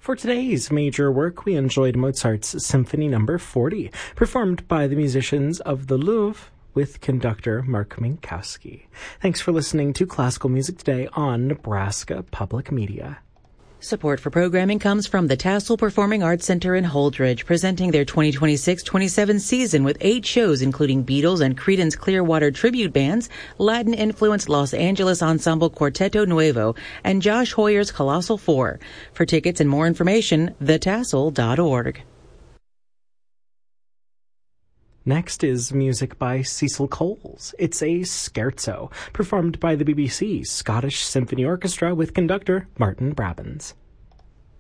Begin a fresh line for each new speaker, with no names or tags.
For today's major work, we enjoyed Mozart's Symphony No. 40, performed by the musicians of the Louvre with conductor Mark Minkowski. Thanks for listening to Classical Music Today on Nebraska Public Media.
Support for programming comes from the Tassel Performing Arts Center in Holdridge, presenting their 2026-27 season with 8 shows including Beatles and Creedence Clearwater tribute bands, Latin-influenced Los Angeles ensemble Quarteto Nuevo, and Josh Hoyer's Colossal 4. For tickets and more information, thetassel.org.
Next is music by Cecil Coles. It's a scherzo, performed by the BBC's Scottish Symphony Orchestra with conductor Martin Brabants.